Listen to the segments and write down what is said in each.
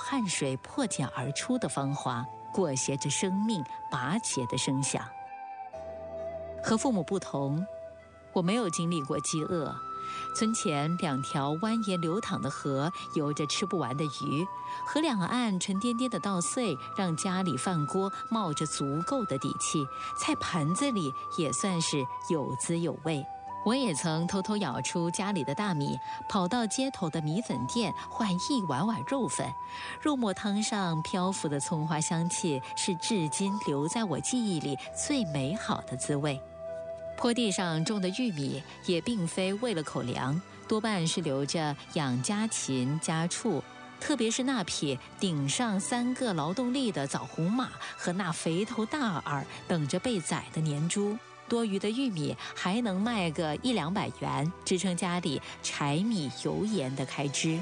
汗水破茧而出的芳华，裹挟着生命拔节的声响。和父母不同，我没有经历过饥饿。村前2条蜿蜒流淌的河，游着吃不完的鱼，河两岸沉甸甸的稻穗，让家里饭锅冒着足够的底气，菜盘子里也算是有滋有味。我也曾偷偷舀出家里的大米，跑到街头的米粉店换一碗碗肉粉。肉末汤上漂浮的葱花香气，是至今留在我记忆里最美好的滋味。坡地上种的玉米也并非为了口粮，多半是留着养家禽家畜，特别是那匹顶上3个劳动力的枣红马和那肥头大耳等着被宰的年猪。多余的玉米还能卖个100-200元，支撑家里柴米油盐的开支。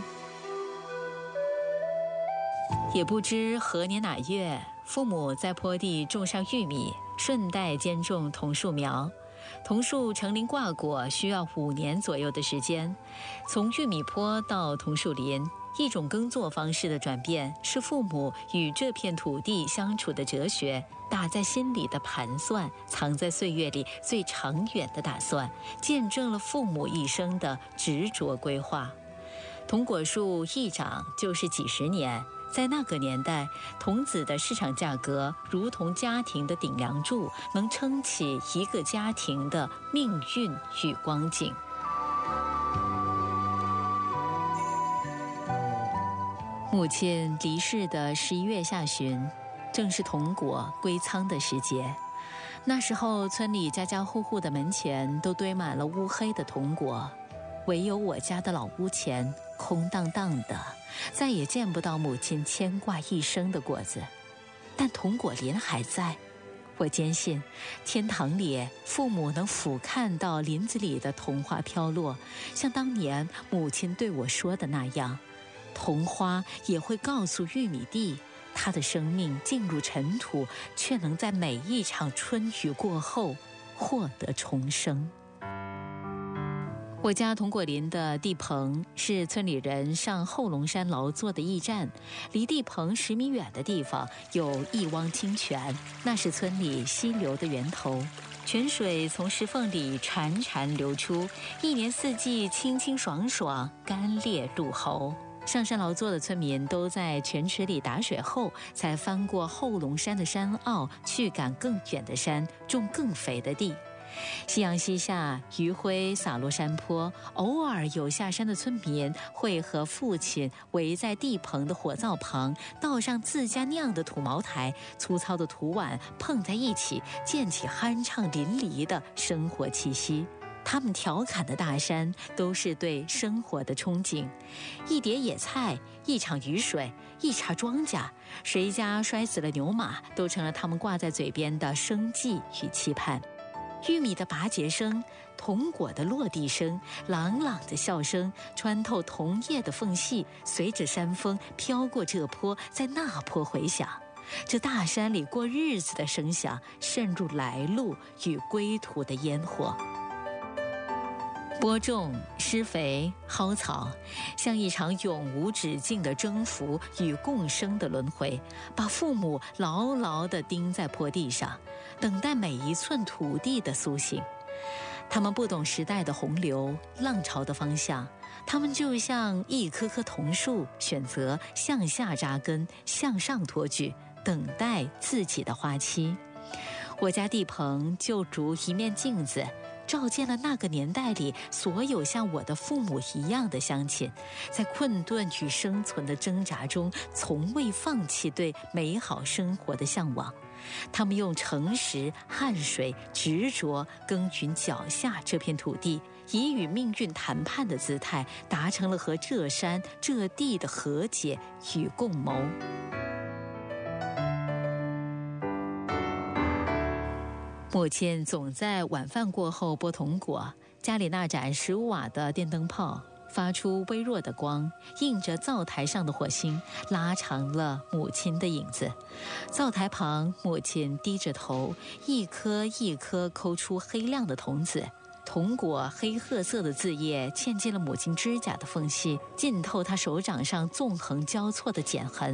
也不知何年哪月，父母在坡地种上玉米，顺带兼种桐树苗。桐树成林挂果需要5年左右的时间，从玉米坡到桐树林，一种耕作方式的转变，是父母与这片土地相处的哲学，打在心里的盘算，藏在岁月里最长远的打算，见证了父母一生的执着规划。桐果树一长就是几十年，在那个年代，桐子的市场价格如同家庭的顶梁柱，能撑起一个家庭的命运与光景。母亲离世的11月下旬，正是桐果归仓的时节。那时候，村里家家户户的门前都堆满了乌黑的桐果，唯有我家的老屋前空荡荡的，再也见不到母亲牵挂一生的果子。但桐果林还在，我坚信天堂里父母能俯瞰到林子里的桐花飘落，像当年母亲对我说的那样，桐花也会告诉玉米地，它的生命进入尘土，却能在每一场春雨过后获得重生。我家桐果林的地棚是村里人上后龙山劳作的驿站，离地棚10米远的地方有一汪清泉，那是村里溪流的源头。泉水从石缝里潺潺流出，一年四季清清爽爽，甘冽入喉。上山劳作的村民都在泉池里打水后，才翻过后龙山的山坳，去赶更远的山，种更肥的地。夕阳西下，余晖洒落山坡，偶尔有下山的村民会和父亲围在地棚的火灶旁，倒上自家酿的土茅台，粗糙的土碗碰在一起，溅起酣畅淋漓的生活气息。他们调侃的大山，都是对生活的憧憬。一碟野菜，一场雨水，一茬庄稼，谁家摔死了牛马，都成了他们挂在嘴边的生计与期盼。玉米的拔节声，桐果的落地声，朗朗的笑声穿透桐叶的缝隙，随着山风飘过这坡，在那坡回响。这大山里过日子的声响，渗入来路与归途的烟火。播种、施肥、薅草，像一场永无止境的征服与共生的轮回，把父母牢牢地钉在坡地上，等待每一寸土地的苏醒。他们不懂时代的洪流、浪潮的方向，他们就像一棵棵桐树，选择向下扎根，向上托举，等待自己的花期。我家地棚就如一面镜子，照见了那个年代里所有像我的父母一样的乡亲，在困顿与生存的挣扎中，从未放弃对美好生活的向往。他们用诚实、汗水、执着耕耘脚下这片土地，以与命运谈判的姿态，达成了和这山这地的和解与共谋。母亲总在晚饭过后剥桐果，家里那盏15瓦的电灯泡发出微弱的光，映着灶台上的火星，拉长了母亲的影子。灶台旁，母亲低着头，一颗一颗抠出黑亮的桐子，桐果黑褐色的字叶嵌进了母亲指甲的缝隙，浸透她手掌上纵横交错的茧痕。